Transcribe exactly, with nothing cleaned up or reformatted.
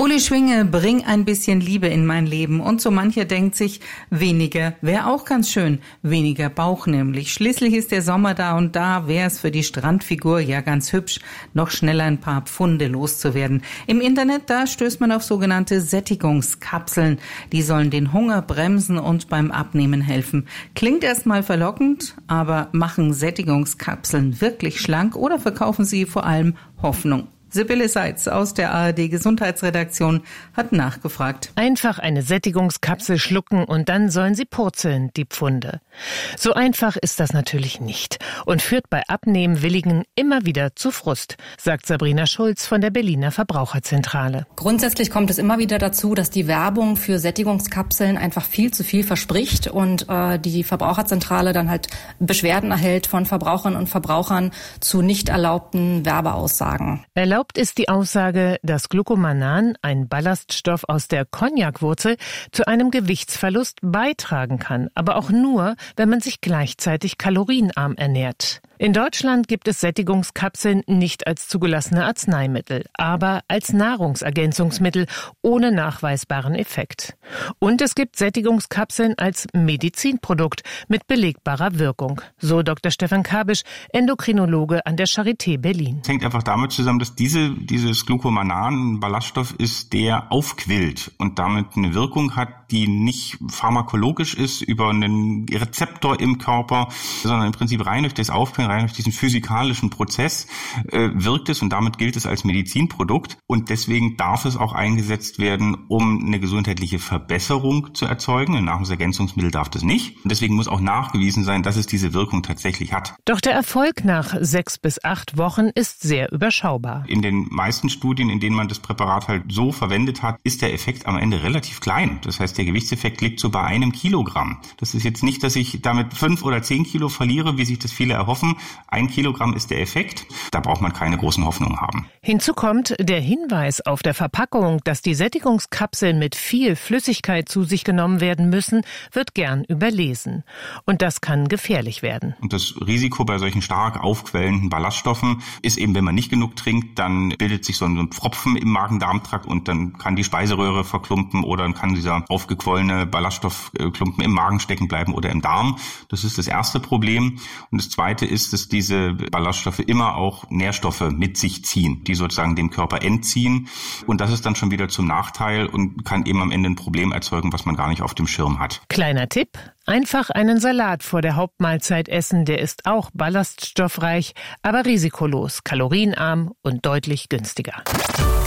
Uli Schwinge, bring ein bisschen Liebe in mein Leben. Und so mancher denkt sich, weniger wäre auch ganz schön. Weniger Bauch nämlich. Schließlich ist der Sommer da und da wäre es für die Strandfigur ja ganz hübsch, noch schneller ein paar Pfunde loszuwerden. Im Internet, da stößt man auf sogenannte Sättigungskapseln. Die sollen den Hunger bremsen und beim Abnehmen helfen. Klingt erstmal verlockend, aber machen Sättigungskapseln wirklich schlank oder verkaufen sie vor allem Hoffnung? Sibylle Seitz aus der A R D-Gesundheitsredaktion hat nachgefragt. Einfach eine Sättigungskapsel schlucken und dann sollen sie purzeln, die Pfunde. So einfach ist das natürlich nicht und führt bei Abnehmwilligen immer wieder zu Frust, sagt Sabrina Schulz von der Berliner Verbraucherzentrale. Grundsätzlich kommt es immer wieder dazu, dass die Werbung für Sättigungskapseln einfach viel zu viel verspricht und äh, die Verbraucherzentrale dann halt Beschwerden erhält von Verbraucherinnen und Verbrauchern zu nicht erlaubten Werbeaussagen. Erlaubt ist die Aussage, dass Glucomannan, ein Ballaststoff aus der Cognac-Wurzel, zu einem Gewichtsverlust beitragen kann, aber auch nur, wenn man sich gleichzeitig kalorienarm ernährt. In Deutschland gibt es Sättigungskapseln nicht als zugelassene Arzneimittel, aber als Nahrungsergänzungsmittel ohne nachweisbaren Effekt. Und es gibt Sättigungskapseln als Medizinprodukt mit belegbarer Wirkung, so Doktor Stefan Kabisch, Endokrinologe an der Charité Berlin. Es hängt einfach damit zusammen, dass diese, dieses Glucomannan ein Ballaststoff ist, der aufquillt und damit eine Wirkung hat, die nicht pharmakologisch ist über einen Rezeptor im Körper, sondern im Prinzip rein durch das Aufquillen, rein durch diesen physikalischen Prozess äh, wirkt es und damit gilt es als Medizinprodukt und deswegen darf es auch eingesetzt werden, um eine gesundheitliche Verbesserung zu erzeugen. Ein Nahrungsergänzungsmittel darf das nicht und deswegen muss auch nachgewiesen sein, dass es diese Wirkung tatsächlich hat. Doch der Erfolg nach sechs bis acht Wochen ist sehr überschaubar. In den meisten Studien, in denen man das Präparat halt so verwendet hat, ist der Effekt am Ende relativ klein. Das heißt, der Gewichtseffekt liegt so bei einem Kilogramm. Das ist jetzt nicht, dass ich damit fünf oder zehn Kilo verliere, wie sich das viele erhoffen. Ein Kilogramm ist der Effekt. Da braucht man keine großen Hoffnungen haben. Hinzu kommt der Hinweis auf der Verpackung, dass die Sättigungskapseln mit viel Flüssigkeit zu sich genommen werden müssen, wird gern überlesen. Und das kann gefährlich werden. Und das Risiko bei solchen stark aufquellenden Ballaststoffen ist eben, wenn man nicht genug trinkt, dann bildet sich so ein Pfropfen im Magen-Darm-Trakt und dann kann die Speiseröhre verklumpen oder dann kann dieser aufgequollene Ballaststoffklumpen im Magen stecken bleiben oder im Darm. Das ist das erste Problem. Und das zweite ist, dass diese Ballaststoffe immer auch Nährstoffe mit sich ziehen, die sozusagen dem Körper entziehen. Und das ist dann schon wieder zum Nachteil und kann eben am Ende ein Problem erzeugen, was man gar nicht auf dem Schirm hat. Kleiner Tipp: Einfach einen Salat vor der Hauptmahlzeit essen, der ist auch ballaststoffreich, aber risikolos, kalorienarm und deutlich günstiger.